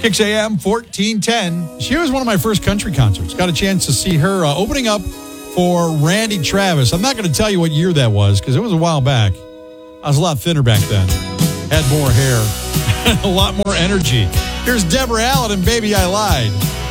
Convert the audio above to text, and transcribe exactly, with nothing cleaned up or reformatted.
six a.m., fourteen ten. She was one of my first country concerts. Got a chance to see her uh, opening up for Randy Travis. I'm not going to tell you what year that was because it was a while back. I was a lot thinner back then. Had more hair. A lot more energy. Here's Deborah Allen and Baby I Lied.